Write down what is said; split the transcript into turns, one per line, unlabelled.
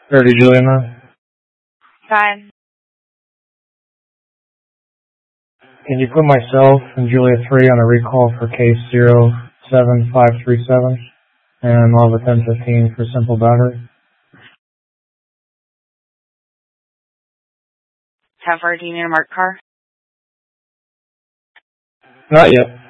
30 Juliana.
Fine.
Can you put myself and Julia 3 on a recall for case 07537 and Lava 1015 for simple battery?
How far do you need a marked car?
Not yet.